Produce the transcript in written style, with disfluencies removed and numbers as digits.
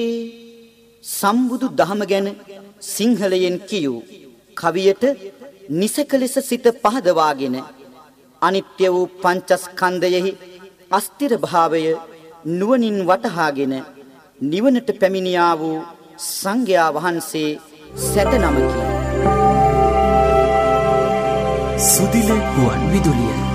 සම්බුදු දහම ගැන සිංහලයෙන් කියූ කවියට නිසක ලෙස සිත පහදවාගෙන අනිත්‍ය වූ පංචස්කන්ධයෙහි අස්තිර භාවය නුවණින් වටහාගෙන නිවනට පැමිණියා වූ සංඝයා වහන්සේ සැතනමකි. සුදිල ගුවන් විදුලිය